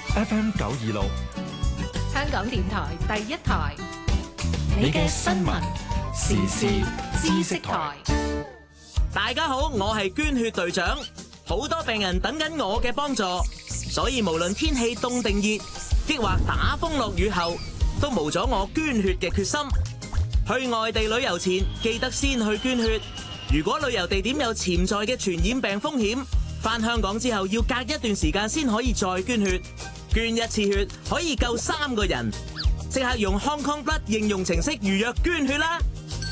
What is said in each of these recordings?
FM 926， 香港電台第一台， 你嘅新聞時事知識台。 大家好，我係捐血隊長，好多病人等緊我嘅幫助，所以無論天氣凍定熱，抑或打風落雨後，都無阻我捐血嘅決心。去外地旅遊前，記得先去捐血。如果旅遊地點有潛在嘅傳染病風險，返香港之後要隔一段時間先可以再捐血。捐一次血可以救3個人，即刻用 Hong Kong Blood 應用程式預約捐血啦！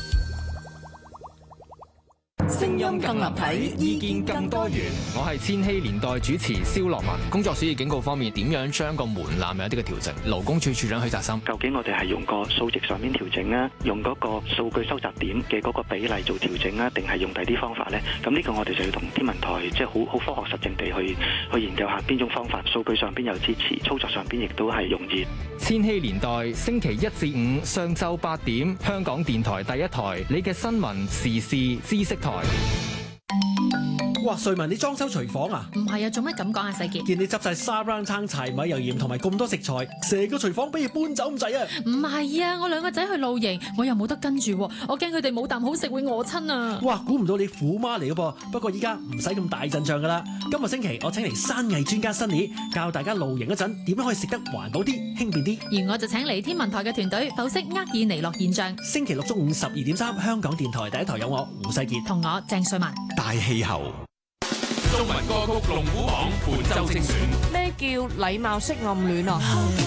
聲音更立體，意見更多元。我係千禧年代主持蕭樂文。工作暑熱警告方面，點樣將個門檻有一啲嘅調整？勞工處處長許澤森， 究竟我哋係用個數值上面調整啊，用嗰個數據收集點嘅嗰個比例做調整啊，定係用第啲方法呢？咁呢個我哋就要同天文台即係好科學實證地去研究下邊種方法，數據上邊有支持，操作上邊亦都係容易。 千禧年代星期1至5上晝8點，香港電台第一台，你嘅新聞時事知識台。 哇！瑞文，你裝修廚房啊？ 唔係啊，做乜咁講啊？世傑， 見你執晒沙煲罉柴米油鹽同埋咁多食材，成個廚房俾你搬走咁滯啊！ 唔係啊，我兩個仔去露營，我又冇得跟住，我驚佢哋冇啖好食會餓親啊！ 哇！估唔到你虎媽嚟嘅噃，不過依家唔使咁大陣仗噶啦。今個星期我請嚟山藝專家Sunny教大家露營嗰陣點樣可以食得環保啲、輕便啲。 而我就請嚟天文台嘅團隊剖析厄爾尼諾現象。 星期六中午12.3，香港電台第一台有我胡世傑同我鄭瑞文。 大氣候。 中文歌曲龍虎榜本周精選。 咩叫禮貌式暗戀啊？